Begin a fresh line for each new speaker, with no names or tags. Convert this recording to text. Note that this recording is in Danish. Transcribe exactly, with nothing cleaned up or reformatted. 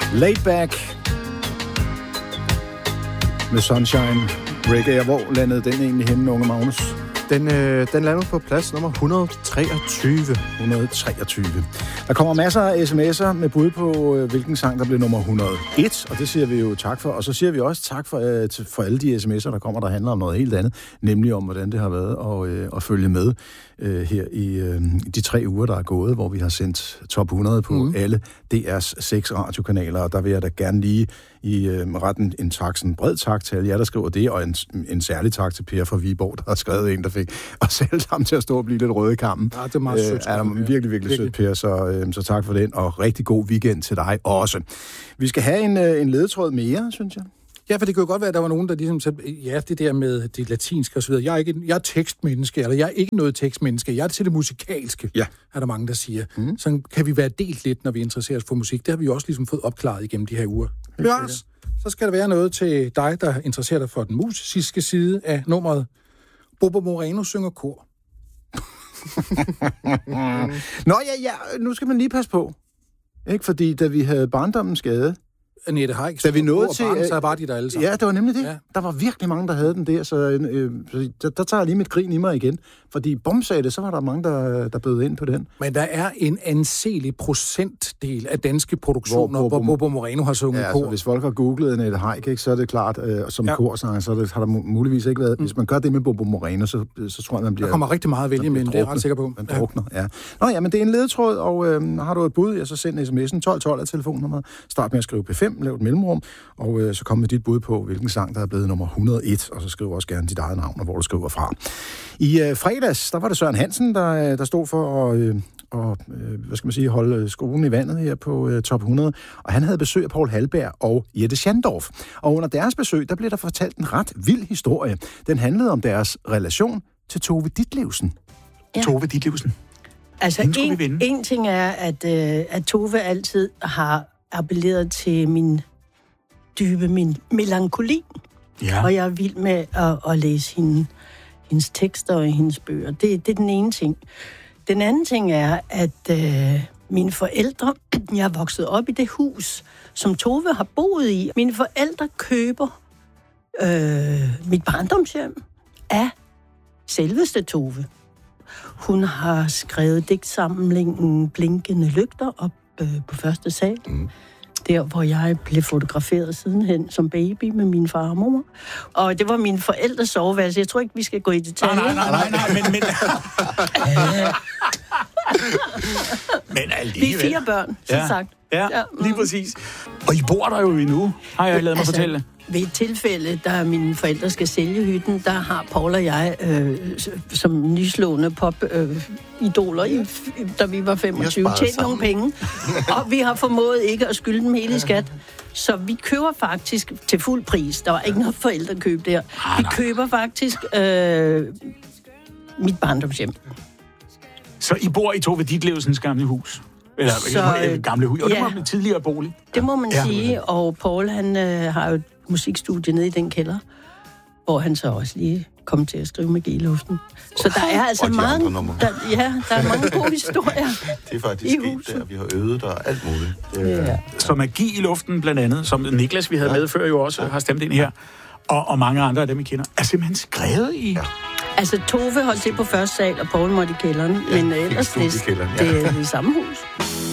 Laid Back med Sunshine Reggae. Hvor landede den egentlig henne, unge Magnus?
Den, øh, den lander på plads nummer et hundrede og treogtyve.
et hundrede og treogtyve. Der kommer masser af sms'er med bud på, øh, hvilken sang, der bliver nummer et hundrede og en, og det siger vi jo tak for. Og så siger vi også tak for, øh, for alle de sms'er, der kommer, der handler om noget helt andet, nemlig om, hvordan det har været at, øh, at følge med øh, her i øh, de tre uger, der er gået, hvor vi har sendt top hundrede på mm. alle D R's seks radiokanaler, og der vil jeg da gerne lige i øh, retten en tak, sådan en bred tak til alle jer, der skriver det, og en, en særlig tak til Per fra Viborg, der har skrevet en, der fik os alle sammen til at stå og blive lidt røde i kampen.
Ja, det er meget sødt.
Øh, er virkelig, virkelig, virkelig sødt, Per, så, øh, så tak for den, og rigtig god weekend til dig også. Vi skal have en, øh, en ledetråd mere, synes jeg.
Ja, for det kan jo godt være, at der var nogen, der ligesom sagde, ja, det der med det latinske og så videre. Jeg er ikke, jeg er tekstmenneske, eller jeg er ikke noget tekstmenneske. Jeg er til det musikalske,
ja.
Er der mange, der siger. Mm. Så kan vi være delt lidt, når vi interesserer os for musik. Det har vi jo også ligesom fået opklaret igennem de her uger. Lars, så skal der være noget til dig, der interesserer dig for den musiske side af nummeret. Bobo Moreno synger kor.
Nå ja, ja, nu skal man lige passe på. Ikke, fordi da vi havde barndommens skade,
Annette Heiks,
da vi nåede til,
barn, så var de der alle sammen.
Ja, det var nemlig det. Ja.
Ja.
Der var virkelig mange, der havde den der, så øh, der, der tager jeg lige mit grin i mig igen. Fordi bum sagde det, så var der mange, der, der bød ind på den.
Men der er en anselig procentdel af danske produktioner, hvor, hvor, hvor Bobo Moreno har sunget
ja,
kor.
Altså, hvis folk har googlet Annette Heik, ikke, så er det klart, øh, som ja. korsanger, så det, har der muligvis ikke været. Mm. Hvis man gør det med Bobo Moreno, så, så tror jeg, man bliver...
Der kommer rigtig meget at vælge, men det er jeg ret sikker på.
Man drukner, ja. ja. Nå ja, men det er en ledetråd, og øh, har du et bud, ja, så send sms'en tolv tolv af telefonnummeret. Start med at skrive P fem, lav et mellemrum, og øh, så kom med dit bud på, hvilken sang, der er blevet nummer et hundrede og en, og så skriv også gerne dit eget navn, og hvor du skriver fra. I øh, fredags, der var det Søren Hansen, der, der stod for at øh, og, øh, hvad skal man sige, holde skruen i vandet her på øh, top hundrede, og han havde besøg af Paul Halberg og Jette Schandorf. Og under deres besøg, der blev der fortalt en ret vild historie. Den handlede om deres relation til Tove Ditlevsen.
Ja.
Tove Ditlevsen.
Altså, en, en ting er, at, øh, at Tove altid har appelleret til min dybe, min melankoli.
Ja.
Og jeg er vild med at, at læse hende, hendes tekster og hendes bøger. Det, det er den ene ting. Den anden ting er, at øh, mine forældre, jeg er vokset op i det hus, som Tove har boet i. Mine forældre køber øh, mit barndomshjem af selveste Tove. Hun har skrevet digtsamlingen Blinkende Lygter op øh, på første sal. Mm. Der, hvor jeg blev fotograferet sidenhen som baby med min far og mor. Og det var mine forældres soveværelse. Jeg tror ikke, vi skal gå i detaljer.
Nej, nej, nej, nej, men... men... men alligevel.
Vi er fire børn, som ja. sagt.
Ja, ja mm. lige præcis. Og I bor der jo endnu, har jeg ladet mig altså, fortælle.
Ved et tilfælde, da mine forældre skal sælge hytten, der har Paul og jeg øh, som nyslående pop-idoler, øh, da vi var femogtyve, tjent nogle penge. Og vi har formået ikke at skylde dem hele i skat. Så vi køber faktisk til fuld pris. Der var ikke noget forældrekøb der. Vi køber faktisk øh, mit barndomshjem.
Så I bor i Tove Ditlevsens gamle hus? Eller så, øh, gamle hus? Og ja, det var en tidligere bolig?
Det må man
ja. sige.
Og Paul, han øh, har jo et musikstudie nede i den kælder, hvor han så også lige kom til at skrive magi i luften. Så der er altså mange, der, ja, der er mange gode historier.
Det er faktisk sket der, vi har øvet der alt muligt. Det,
ja. Så magi i luften blandt andet, som Niklas, vi havde ja. med før, jo også ja. har stemt ind her, og, og mange andre af dem, vi kender, er simpelthen skrevet i... Ja.
Altså, Tove holdt til på første sal, og Paul måtte i kælderen, ja, men ellers det,
ja.
det er det samme hus.